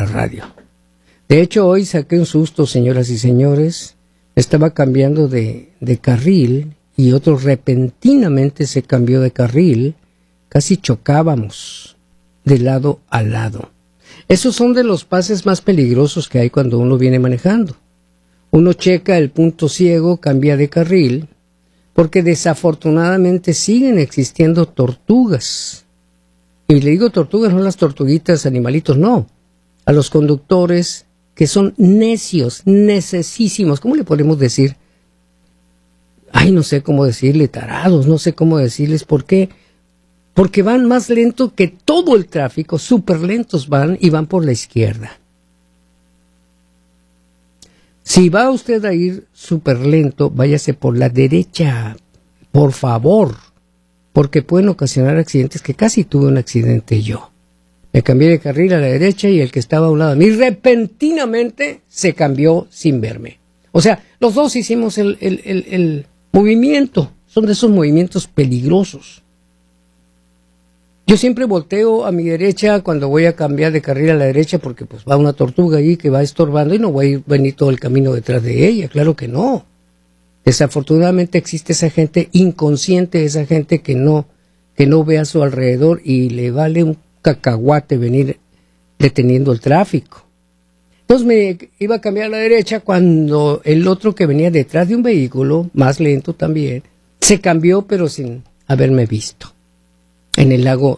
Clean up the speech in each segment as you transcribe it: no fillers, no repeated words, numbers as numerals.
la radio. De hecho, hoy saqué un susto, señoras y señores. Estaba cambiando de carril y otro repentinamente se cambió de carril. Casi chocábamos de lado a lado. Esos son de los pases más peligrosos que hay cuando uno viene manejando. Uno checa el punto ciego, cambia de carril, porque desafortunadamente siguen existiendo tortugas. Y le digo tortugas, no las tortuguitas, animalitos, no. A los conductores que son necios, necesísimos, ¿cómo le podemos decir? Ay, no sé cómo decirle, tarados, no sé cómo decirles, ¿por qué? Porque van más lento que todo el tráfico, súper lentos van y van por la izquierda. Si va usted a ir súper lento, váyase por la derecha, por favor, porque pueden ocasionar accidentes, que casi tuve un accidente yo. Me cambié de carril a la derecha y el que estaba a un lado de mí repentinamente se cambió sin verme. O sea, los dos hicimos el movimiento. Son de esos movimientos peligrosos. Yo siempre volteo a mi derecha cuando voy a cambiar de carril a la derecha porque pues va una tortuga ahí que va estorbando y no voy a venir todo el camino detrás de ella. Claro que no. Desafortunadamente existe esa gente inconsciente, esa gente que no ve a su alrededor y le vale un cacahuate venir deteniendo el tráfico. Entonces me iba a cambiar a la derecha cuando el otro que venía detrás de un vehículo, más lento también, se cambió pero sin haberme visto. En el lado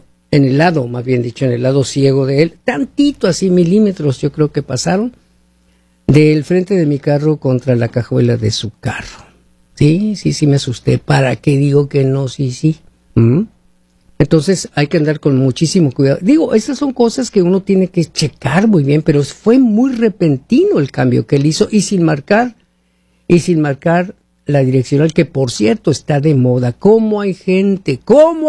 ciego de él, tantito así, milímetros yo creo que pasaron, del frente de mi carro contra la cajuela de su carro. Sí, me asusté. ¿Para qué digo que no? Sí. Entonces hay que andar con muchísimo cuidado. Digo, esas son cosas que uno tiene que checar muy bien, pero fue muy repentino el cambio que él hizo y sin marcar la direccional, que por cierto está de moda. ¿Cómo hay gente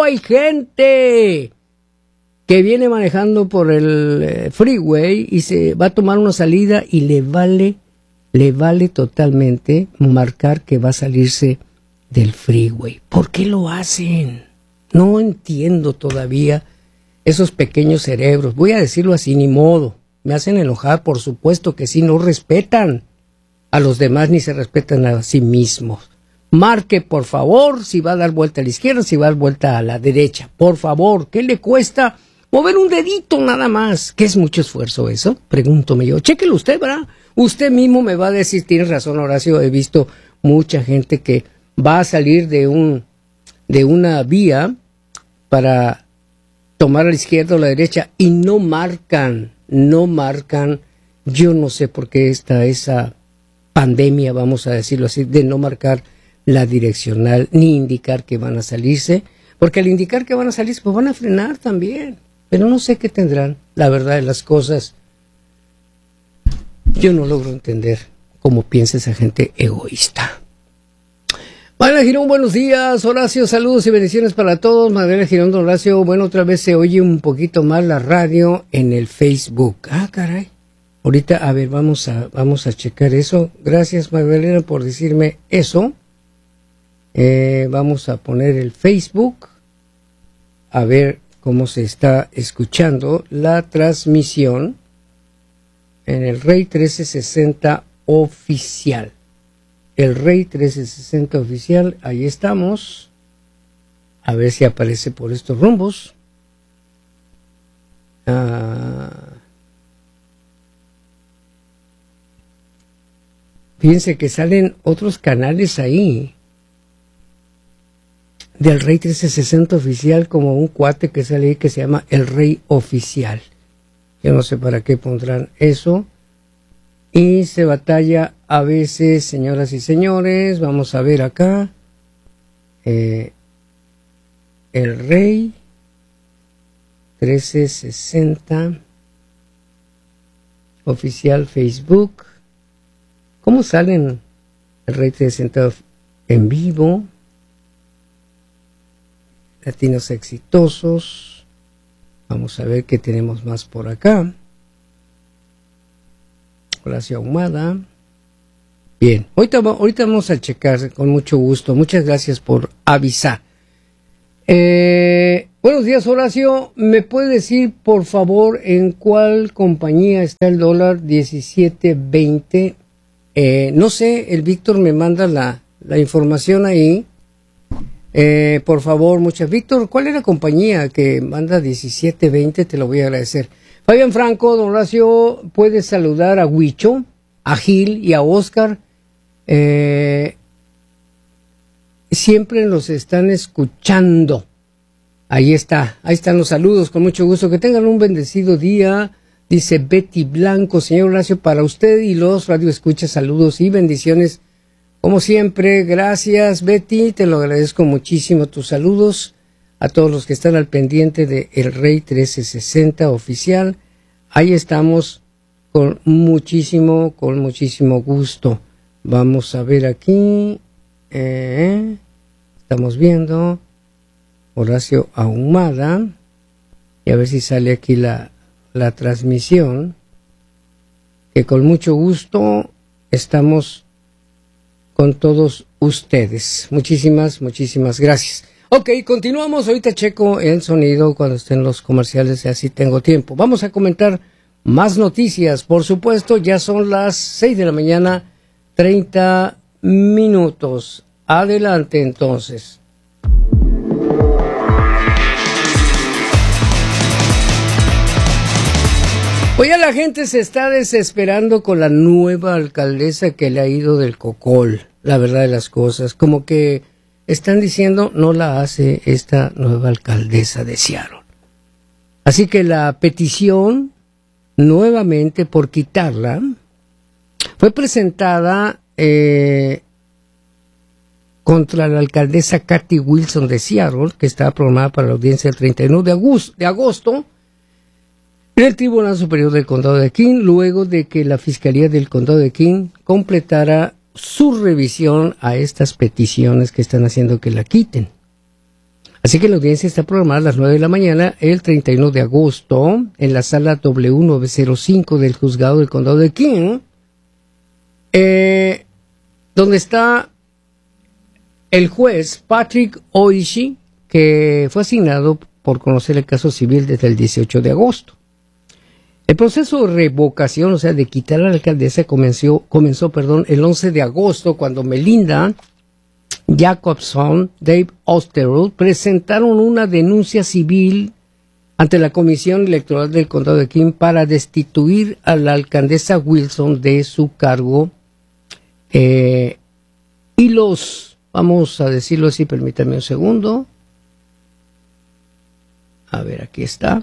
que viene manejando por el freeway y se va a tomar una salida y le vale totalmente marcar que va a salirse del freeway? ¿Por qué lo hacen? No entiendo todavía esos pequeños cerebros. Voy a decirlo así, ni modo. Me hacen enojar, por supuesto que sí, no respetan a los demás ni se respetan a sí mismos. Marque, por favor, si va a dar vuelta a la izquierda, si va a dar vuelta a la derecha. Por favor, ¿qué le cuesta mover un dedito nada más? ¿Qué es mucho esfuerzo eso? Pregúntome yo. Chéquelo usted, ¿verdad? Usted mismo me va a decir, tiene razón, Horacio, he visto mucha gente que va a salir de una vía para tomar a la izquierda o a la derecha y no marcan. Yo no sé por qué está esa pandemia, vamos a decirlo así, de no marcar la direccional ni indicar que van a salirse, porque al indicar que van a salirse, pues van a frenar también. Pero no sé qué tendrán, la verdad de las cosas. Yo no logro entender cómo piensa esa gente egoísta. Magdalena Girón, buenos días. Horacio, saludos y bendiciones para todos. Magdalena Girón, don Horacio, bueno, otra vez se oye un poquito más la radio en el Facebook. Ah, caray. Ahorita, a ver, vamos a checar eso. Gracias, Magdalena, por decirme eso. Vamos a poner el Facebook. A ver cómo se está escuchando la transmisión en el Rey 1360 oficial. El Rey 1360 oficial, ahí estamos. A ver si aparece por estos rumbos. Fíjense que salen otros canales ahí. Del Rey 1360 oficial, como un cuate que sale ahí que se llama El Rey Oficial. Yo no sé para qué pondrán eso. Y se batalla a veces, señoras y señores. Vamos a ver acá. El Rey 1360 oficial Facebook. ¿Cómo salen el Rey 1360 en vivo? Latinos exitosos. Vamos a ver qué tenemos más por acá. Horacio Ahumada. Bien, ahorita vamos a checar con mucho gusto. Muchas gracias por avisar. Buenos días, Horacio. ¿Me puede decir, por favor, en cuál compañía está el dólar 17.20? No sé, el Víctor me manda la información ahí. Por favor, muchas. Víctor, ¿cuál es la compañía que manda 17.20? Te lo voy a agradecer. Fabián Franco, don Horacio, puedes saludar a Huicho, a Gil y a Oscar. Siempre nos están escuchando. Ahí están los saludos, con mucho gusto. Que tengan un bendecido día, dice Betty Blanco. Señor Horacio, para usted y los radioescuchas, saludos y bendiciones. Como siempre, gracias Betty, te lo agradezco muchísimo tus saludos. A todos los que están al pendiente de El Rey 1360 oficial, ahí estamos con muchísimo gusto. Vamos a ver aquí, estamos viendo Horacio Ahumada, y a ver si sale aquí la transmisión, que con mucho gusto estamos con todos ustedes. Muchísimas gracias. Ok, continuamos. Ahorita checo el sonido cuando estén los comerciales y así tengo tiempo. Vamos a comentar más noticias. Por supuesto, ya son las 6 de la mañana, 30 minutos. Adelante entonces. Pues ya la gente se está desesperando con la nueva alcaldesa que le ha ido del cocol, la verdad de las cosas. Como que están diciendo, no la hace esta nueva alcaldesa de Seattle. Así que la petición, nuevamente por quitarla, fue presentada contra la alcaldesa Kathy Wilson de Seattle, que estaba programada para la audiencia el 31 de agosto, en el Tribunal Superior del Condado de King, luego de que la Fiscalía del Condado de King completara su revisión a estas peticiones que están haciendo que la quiten. Así que la audiencia está programada a las 9 de la mañana, el 31 de agosto, en la sala W905 del Juzgado del Condado de King, donde está el juez Patrick Oishi, que fue asignado por conocer el caso civil desde el 18 de agosto. El proceso de revocación, o sea, de quitar a la alcaldesa, comenzó, el 11 de agosto, cuando Melinda Jacobson, Dave Osterud presentaron una denuncia civil ante la Comisión Electoral del Condado de King para destituir a la alcaldesa Wilson de su cargo. Vamos a decirlo así, permítanme un segundo. A ver, aquí está.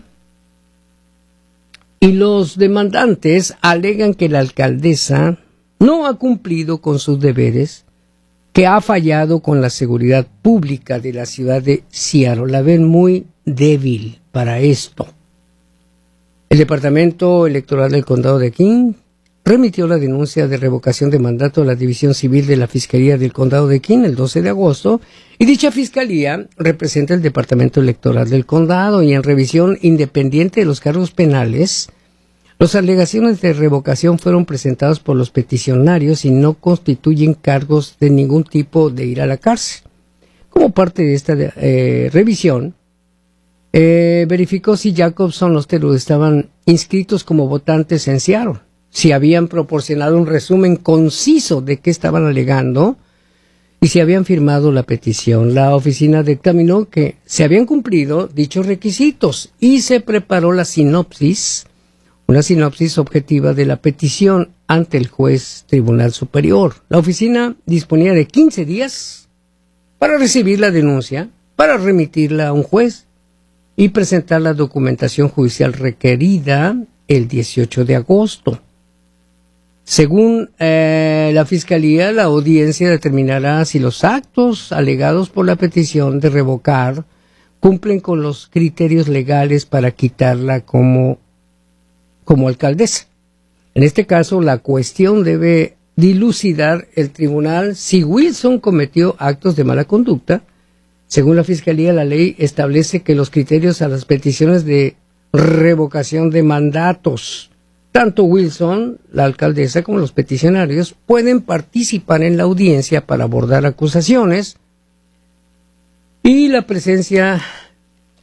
Y los demandantes alegan que la alcaldesa no ha cumplido con sus deberes, que ha fallado con la seguridad pública de la ciudad de Seattle. La ven muy débil para esto. El Departamento Electoral del Condado de King remitió la denuncia de revocación de mandato a la División Civil de la Fiscalía del Condado de King el 12 de agosto, y dicha fiscalía representa el Departamento Electoral del Condado, y en revisión independiente de los cargos penales, las alegaciones de revocación fueron presentadas por los peticionarios y no constituyen cargos de ningún tipo de ir a la cárcel. Como parte de esta revisión, verificó si Jacobson y Osterud estaban inscritos como votantes en Seattle, si habían proporcionado un resumen conciso de qué estaban alegando y si habían firmado la petición. La oficina dictaminó que se habían cumplido dichos requisitos y se preparó una sinopsis objetiva de la petición ante el juez Tribunal Superior. La oficina disponía de 15 días para recibir la denuncia, para remitirla a un juez y presentar la documentación judicial requerida el 18 de agosto. Según la Fiscalía, la audiencia determinará si los actos alegados por la petición de revocar cumplen con los criterios legales para quitarla como alcaldesa. En este caso, la cuestión debe dilucidar el tribunal si Wilson cometió actos de mala conducta. Según la Fiscalía, la ley establece que los criterios a las peticiones de revocación de mandatos, tanto Wilson, la alcaldesa, como los peticionarios pueden participar en la audiencia para abordar acusaciones, y la presencia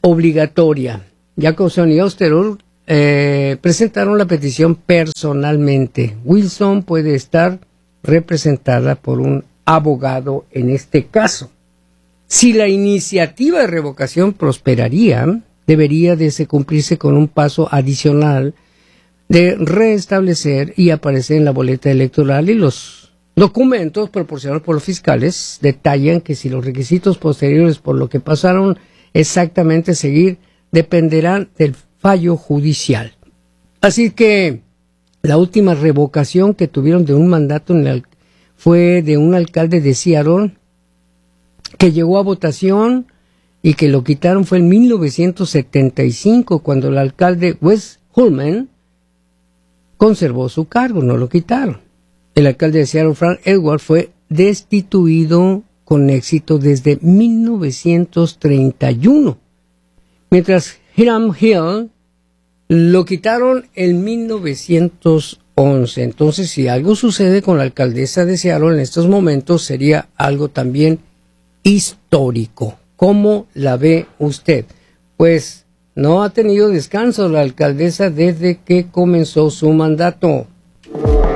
obligatoria. Jacobson y Osterhout presentaron la petición personalmente. Wilson puede estar representada por un abogado en este caso. Si la iniciativa de revocación prosperaría, debería de cumplirse con un paso adicional de restablecer y aparecer en la boleta electoral, y los documentos proporcionados por los fiscales detallan que si los requisitos posteriores por lo que pasaron exactamente seguir dependerán del fallo judicial. Así que la última revocación que tuvieron de un mandato fue de un alcalde de Seattle que llegó a votación y que lo quitaron fue en 1975, cuando el alcalde Wes Hullman conservó su cargo, no lo quitaron. El alcalde de Seattle, Frank Edwards, fue destituido con éxito desde 1931, mientras Hiram Hill lo quitaron en 1911. Entonces, si algo sucede con la alcaldesa de Seattle en estos momentos, sería algo también histórico. ¿Cómo la ve usted? Pues no ha tenido descanso la alcaldesa desde que comenzó su mandato.